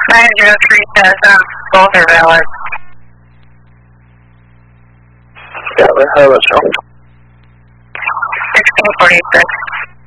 903 says both are valid. Yeah, how about you? 1646.